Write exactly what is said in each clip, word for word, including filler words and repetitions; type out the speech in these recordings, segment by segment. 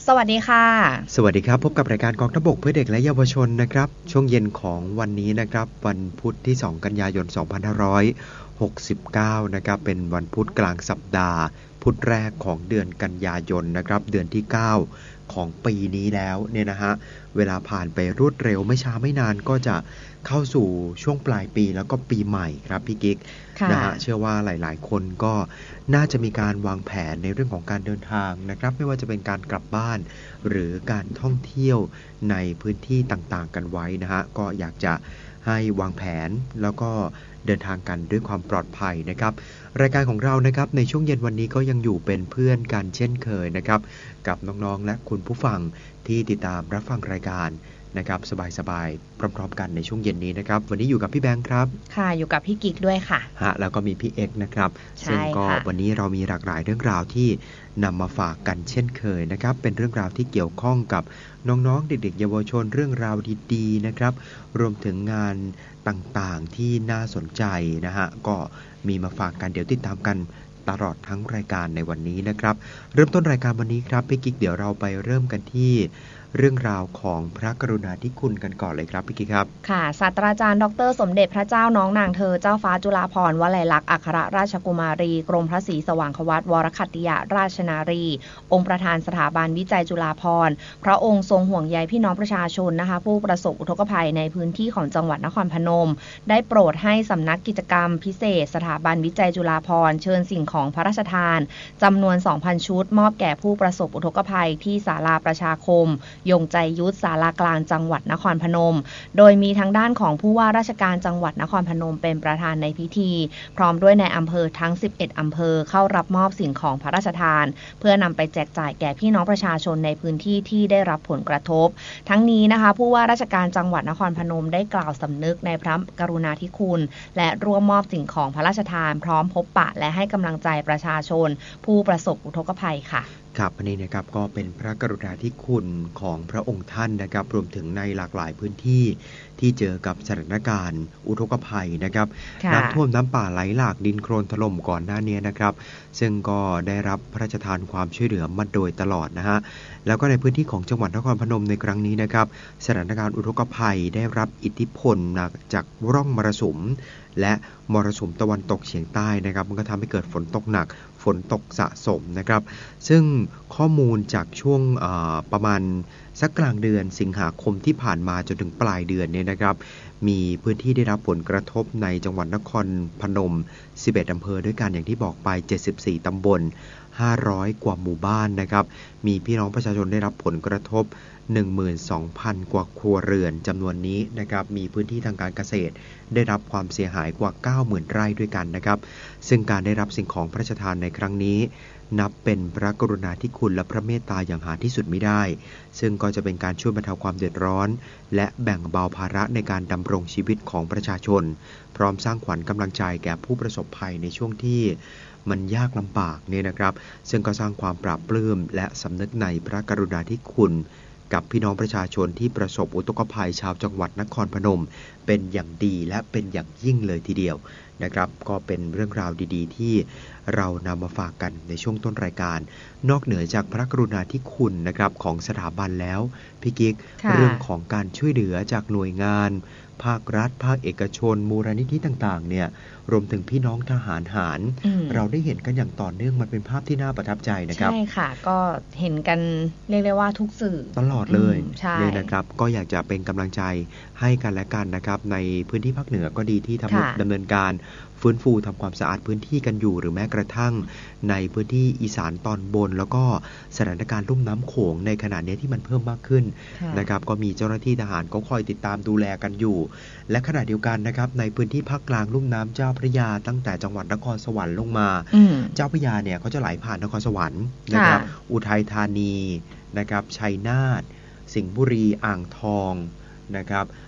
สวัสดีค่ะสวัสดีครับพบกับรายการกองทัพบกเพื่อเด็กและเยาวชนนะครับช่วงเย็นของวันนี้นะครับวันพุธที่สองกันยายนสองพันห้าร้อยหกสิบเก้านะครับเป็นวันพุธกลางสัปดาห์พุธแรกของเดือนกันยายนนะครับเดือนที่เก้าของปีนี้แล้วเนี่ยนะฮะเวลาผ่านไปรวดเร็วไม่ช้าไม่นานก็จะเข้าสู่ช่วงปลายปีแล้วก็ปีใหม่ครับพี่กิ๊กนะฮะเชื่อว่าหลายๆคนก็น่าจะมีการวางแผนในเรื่องของการเดินทางนะครับไม่ว่าจะเป็นการกลับบ้านหรือการท่องเที่ยวในพื้นที่ต่างๆกันไว้นะฮะก็อยากจะให้วางแผนแล้วก็เดินทางกันด้วยความปลอดภัยนะครับรายการของเรานะครับในช่วงเย็นวันนี้ก็ยังอยู่เป็นเพื่อนกันเช่นเคยนะครับกับน้องๆและคุณผู้ฟังที่ติดตามรับฟังรายการนะครับสบายๆพร้อมๆกันในช่วงเย็นนี้นะครับวันนี้อยู่กับพี่แบงค์ครับค่ะอยู่กับพี่กิ๊กด้วยค่ะฮะแล้วก็มีพี่เอ็กซ์นะครับซึ่งก็วันนี้เรามีหลากหลายเรื่องราวที่นำมาฝากกันเช่นเคยนะครับเป็นเรื่องราวที่เกี่ยวข้องกับน้องๆเด็กๆเยาวชนเรื่องราวดีๆนะครับรวมถึงงานต่างๆที่น่าสนใจนะฮะก็มีมาฝากกันเดี๋ยวติดตามกันตลอดทั้งรายการในวันนี้นะครับเริ่มต้นรายการวันนี้ครับพี่กิ๊กเดี๋ยวเราไปเริ่มกันที่เรื่องราวของพระกรุณาธิคุณกันก่อนเลยครับพี่กิ๊กครับค่ะศาสตราจารย์ดรสมเด็จพระเจ้าน้องนางเธอเจ้าฟ้าจุฬาภรณ์วลัยลักษณ์อัครราชกุมารีกรมพระศรีสว่างควัตรวรคัตติยราชนารีองค์ประธานสถาบันวิจัยจุฬาภรณ์พระองค์ทรงห่วงใยพี่น้องประชาชนนะคะผู้ประสบอุทกภัยในพื้นที่ของจังหวัดนครพนมได้โปรดให้สำนักกิจกรรมพิเศษสถาบันวิจัยจุฬาภรณ์เชิญสิ่งของพระราชทานจำนวน สองพัน ชุดมอบแก่ผู้ประสบอุทกภัยที่ศาลาประชาคมยงใจยุทธศาลากลางจังหวัดนครพนมโดยมีทางด้านของผู้ว่าราชการจังหวัดนครพนมเป็นประธานในพิธีพร้อมด้วยในอำเภอทั้งสิบเอ็ดอำเภอเข้ารับมอบสิ่งของพระราชทานเพื่อนำไปแจกจ่ายแก่พี่น้องประชาชนในพื้นที่ที่ได้รับผลกระทบทั้งนี้นะคะผู้ว่าราชการจังหวัดนครพนมได้กล่าวสำนึกในพระกรุณาธิคุณและร่วมมอบสิ่งของพระราชทานพร้อมพบปะและให้กำลังใจประชาชนผู้ประสบอุทกภัยค่ะครับอันนี้นะครับก็เป็นพระกรุณาธิคุณของพระองค์ท่านนะครับรวมถึงในหลากหลายพื้นที่ที่เจอกับสถานการณ์อุทกภัยนะครับน้ำท่วมน้ำป่าไหลหลากดินโคลนถล่มก่อนหน้านี้นะครับซึ่งก็ได้รับพระราชทานความช่วยเหลือมาโดยตลอดนะฮะแล้วก็ในพื้นที่ของจังหวัดนครพนมในครั้งนี้นะครับสถานการณ์อุทกภัยได้รับอิทธิพลจากร่องมรสุมและมรสุมตะวันตกเฉียงใต้นะครับมันก็ทำให้เกิดฝนตกหนักฝนตกสะสมนะครับซึ่งข้อมูลจากช่วงประมาณสักกลางเดือนสิงหาคมที่ผ่านมาจนถึงปลายเดือนเนี่ยนะครับมีพื้นที่ได้รับผลกระทบในจังหวัดนครพนมสิบเอ็ดอำเภอด้วยกันอย่างที่บอกไปเจ็ดสิบสี่ตำบลห้าร้อยกว่าหมู่บ้านนะครับมีพี่น้องประชาชนได้รับผลกระทบ หนึ่งหมื่นสองพัน กว่าครัวเรือนจำนวนนี้นะครับมีพื้นที่ทางการเกษตรได้รับความเสียหายกว่า เก้าหมื่น ไร่ด้วยกันนะครับซึ่งการได้รับสิ่งของพระราชทานในครั้งนี้นับเป็นพระกรุณาธิคุณและพระเมตตาอย่างหาที่สุดมิได้ซึ่งก็จะเป็นการช่วยบรรเทาความเดือดร้อนและแบ่งเบาภาระในการดำรงชีวิตของประชาชนพร้อมสร้างขวัญกำลังใจแก่ผู้ประสบภัยในช่วงที่มันยากลำบากเนี่ยนะครับซึ่งก็สร้างความปราบปลื้มและสำนึกในพระกรุณาธิคุณกับพี่น้องประชาชนที่ประสบอุทกภัยชาวจังหวัดนครพนมเป็นอย่างดีและเป็นอย่างยิ่งเลยทีเดียวนะครับก็เป็นเรื่องราวดีๆที่เรานำมาฝากกันในช่วงต้นรายการนอกเหนือจากพระกรุณาธิคุณนะครับของสถาบันแล้วพี่กิ๊กเรื่องของการช่วยเหลือจากหน่วยงานภาครัฐภาคเอกชนมูลนิธิต่างๆเนี่ยรวมถึงพี่น้องทหารหารเราได้เห็นกันอย่างต่อเนื่องมันเป็นภาพที่น่าประทับใจนะครับใช่ค่ะก็เห็นกันเรียกได้ว่าทุกสื่อตลอดเลยเนี่ยนะครับก็อยากจะเป็นกำลังใจให้กันและกันนะครับในพื้นที่ภาคเหนือก็ดีที่ทำดำเนินการฟื้นฟูทำความสะอาดพื้นที่กันอยู่หรือแม้กระทั่งในพื้นที่อีสานตอนบนแล้วก็สถานการณ์ลุ่มน้ำโขงในขณะนี้ที่มันเพิ่มมากขึ้นนะครับก็มีเจ้าหน้าที่ทหารก็คอยติดตามดูแลกันอยู่และขณะเดียวกันนะครับในพื้นที่ภาคกลางลุ่มน้ำเจ้าพระยาตั้งแต่จังหวัดนครสวรรค์ลงมาเจ้าพระยาเนี่ยเขาจะไหลผ่านนครสวรรค์นะครับอุทัยธานีนะครับชัยนาทสิงห์บุรีอ่างทองนะครับ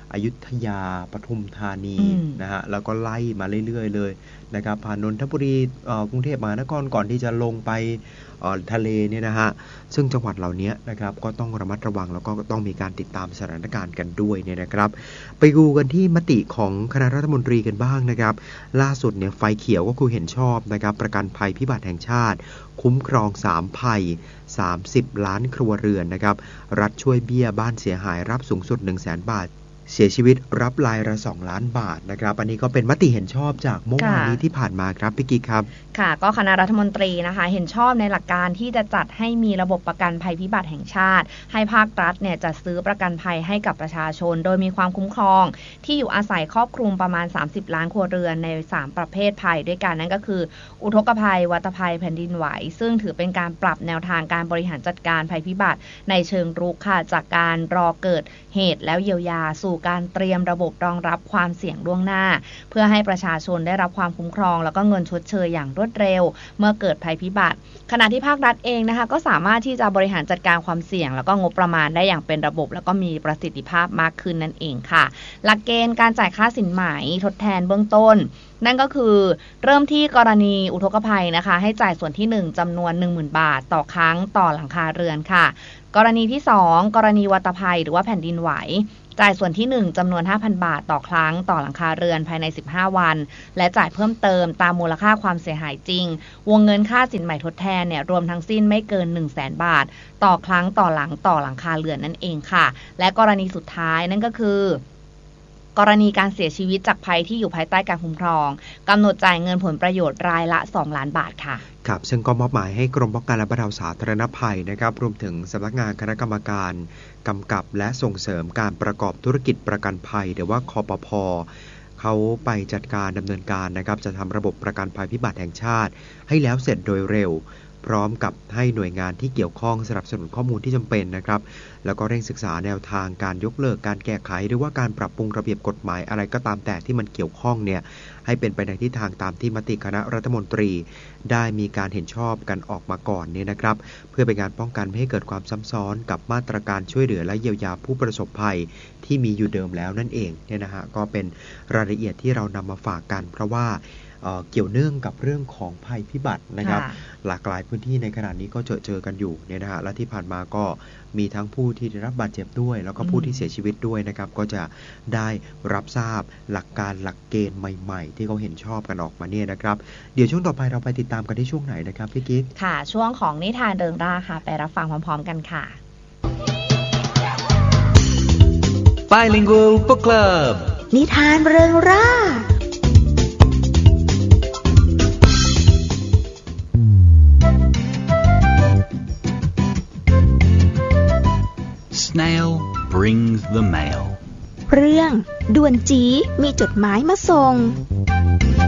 อยุธยาปทุมธานีนะฮะแล้วก็ไล่มาเรื่อยๆเลยนะครับผ่านนนทบุรีกรุงเทพมหานครก่อนที่จะลงไปทะเลเนี่ยนะฮะซึ่งจังหวัดเหล่านี้นะครับก็ต้องระมัดระวังแล้วก็ต้องมีการติดตามสถานการณ์กันด้วยเนี่ยนะครับไปดูกันที่มติของคณะรัฐมนตรีกันบ้างนะครับล่าสุดเนี่ยไฟเขียวก็คือเห็นชอบนะครับประกันภัยพิบัติแห่งชาติคุ้มครองสามภัยสามสิบล้านครัวเรือนนะครับรัฐช่วยเบี้ยบ้านเสียหายรับสูงสุด หนึ่งแสน บาทเสียชีวิตรับรายละสองล้านบาทนะครับอันนี้ก็เป็นมติเห็นชอบจากเมื่อวานนี้ที่ผ่านมาครับพี่กิ๊กครับค่ะก็คณะรัฐมนตรีนะคะเห็นชอบในหลักการที่จะจัดให้มีระบบประกันภัยพิบัติแห่งชาติให้ภาครัฐเนี่ยจัดซื้อประกันภัยให้กับประชาชนโดยมีความคุ้มครองที่อยู่อาศัยครอบคลุมประมาณสามสิบล้านครัวเรือนในสามประเภทภัยด้วยกันนั่นก็คืออุทกภัยวัตภัยแผ่นดินไหวซึ่งถือเป็นการปรับแนวทางการบริหารจัดการภัยพิบัติในเชิงรุกค่ะจากการรอเกิดเหตุแล้วเยียวยาสู่การเตรียมระบบรองรับความเสี่ยงล่วงหน้าเพื่อให้ประชาชนได้รับความคุ้มครองแล้วก็เงินชดเชยอย่างรวดเร็วเมื่อเกิดภัยพิบัติขณะที่ภาครัฐเองนะคะก็สามารถที่จะบริหารจัดการความเสี่ยงแล้วก็งบประมาณได้อย่างเป็นระบบแล้วก็มีประสิทธิภาพมากขึ้นนั่นเองค่ะหลักเกณฑ์การจ่ายค่าสินไหมทดแทนเบื้องต้นนั่นก็คือเริ่มที่กรณีอุทกภัยนะคะให้จ่ายส่วนที่หนึ่งจำนวน หนึ่งหมื่น บาทต่อครั้งต่อหลังคาเรือนค่ะกรณีที่สองกรณีวัตภัยหรือว่าแผ่นดินไหวจ่ายส่วนที่หนึ่งจำนวน ห้าพัน บาทต่อครั้งต่อหลังคาเรือนภายในสิบห้าวันและจ่ายเพิ่มเติมตามมูลค่าความเสียหายจริงวงเงินค่าสินใหม่ทดแทนเนี่ยรวมทั้งสิ้นไม่เกิน หนึ่งแสน บาทต่อครั้งต่อหลังต่อหลังคาเรือนนั่นเองค่ะและกรณีสุดท้ายนั่นก็คือกรณีการเสียชีวิตจากภัยที่อยู่ภายใต้การคุ้มครองกำหนดจ่ายเงินผลประโยชน์รายละสองล้านบาทค่ะครับซึ่งก็มอบหมายให้กรมป้องกันและบรรเทาสาธารณภัยนะครับรวมถึงสำนักงานคณะกรรมการกำกับและส่งเสริมการประกอบธุรกิจประกันภัยหรือว่าคปภ.เขาไปจัดการดำเนินการนะครับจะทำระบบประกันภัยพิบัติแห่งชาติให้แล้วเสร็จโดยเร็วพร้อมกับให้หน่วยงานที่เกี่ยวข้องสนับสนุนข้อมูลที่จำเป็นนะครับแล้วก็เร่งศึกษาแนวทางการยกเลิกการแก้ไขหรือว่าการปรับปรุงระเบียบกฎหมายอะไรก็ตามแต่ที่มันเกี่ยวข้องเนี่ยให้เป็นไปในทิศทางตามที่มติคณะรัฐมนตรีได้มีการเห็นชอบกันออกมาก่อนเนี่ยนะครับเพื่อเป็นการป้องกันไม่ให้เกิดความซ้ำซ้อนกับมาตรการช่วยเหลือและเยียวยาผู้ประสบภัยที่มีอยู่เดิมแล้วนั่นเองเนี่ยนะฮะก็เป็นรายละเอียดที่เรานำมาฝากกันเพราะว่าเอ่อเกี่ยวเนื่องกับเรื่องของภัยพิบัตินะครับหลากหลายพื้นที่ในขณะนี้ก็เจอเจอกันอยู่เนี่ยนะฮะและที่ผ่านมาก็มีทั้งผู้ที่ได้รับบาดเจ็บด้วยแล้วก็ผู้ที่เสียชีวิตด้วยนะครับก็จะได้รับทราบหลักการหลักเกณฑ์ใหม่ๆที่เขาเห็นชอบกันออกมาเนี่ยนะครับเดี๋ยวช่วงต่อไปเราไปติดตามกันที่ช่วงไหนนะครับพี่กิ๊กค่ะช่วงของนิทานเริงร่าค่ะไปรับฟังพร้อมๆกันค่ะ Bilingual Book Club นิทานเริงร่า Snail brings the mail เรื่องด่วนจีมีจดหมายมาส่ง